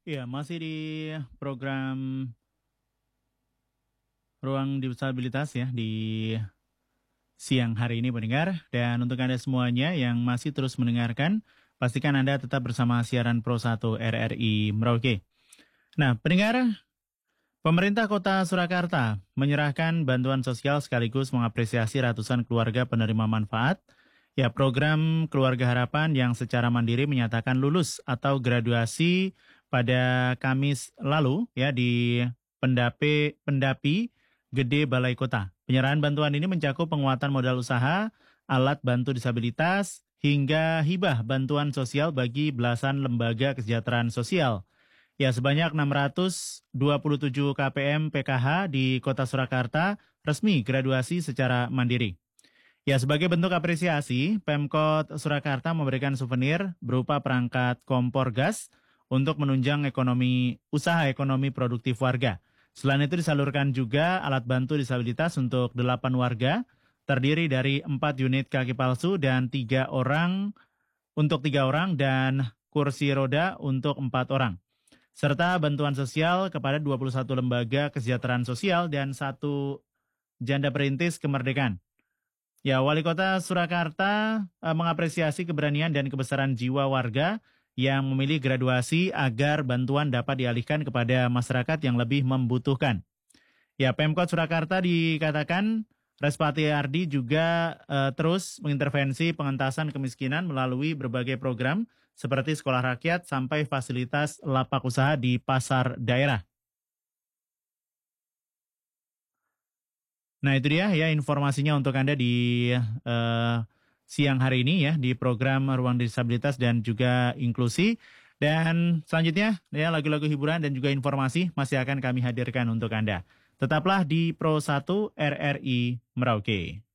Iya, masih di program Ruang Disabilitas ya di siang hari ini pendengar. Dan untuk Anda semuanya yang masih terus mendengarkan, pastikan Anda tetap bersama siaran Pro 1 RRI Merauke. Nah, pendengar, pemerintah Kota Surakarta menyerahkan bantuan sosial sekaligus mengapresiasi ratusan keluarga penerima manfaat. Ya, program Keluarga Harapan yang secara mandiri menyatakan lulus atau graduasi pada Kamis lalu ya di Pendapi Gede Balai Kota. Penyerahan bantuan ini mencakup penguatan modal usaha, alat bantu disabilitas, hingga hibah bantuan sosial bagi belasan lembaga kesejahteraan sosial. Ya, sebanyak 627 KPM PKH di Kota Surakarta resmi graduasi secara mandiri. Ya, sebagai bentuk apresiasi, Pemkot Surakarta memberikan souvenir berupa perangkat kompor gas untuk menunjang usaha ekonomi produktif warga. Selain itu disalurkan juga alat bantu disabilitas untuk 8 warga, terdiri dari 4 unit kaki palsu dan 3 orang dan kursi roda untuk 4 orang. Serta bantuan sosial kepada 21 lembaga kesejahteraan sosial dan 1 janda perintis kemerdekaan. Ya, Wali Kota Surakarta mengapresiasi keberanian dan kebesaran jiwa warga yang memilih graduasi agar bantuan dapat dialihkan kepada masyarakat yang lebih membutuhkan. Ya, Pemkot Surakarta dikatakan Respati Ardi juga terus mengintervensi pengentasan kemiskinan melalui berbagai program seperti sekolah rakyat sampai fasilitas lapak usaha di pasar daerah. Nah, itu dia ya informasinya untuk Anda di eh, siang hari ini ya di program Ruang Disabilitas dan juga Inklusi. Dan selanjutnya ya lagu-lagu hiburan dan juga informasi masih akan kami hadirkan untuk Anda. Tetaplah di Pro 1 RRI Merauke.